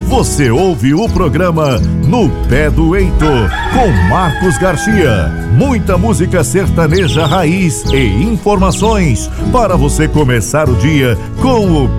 Você ouve o programa No Pé do Heitor, com Marcos Garcia. Muita música sertaneja raiz e informações para você começar o dia com o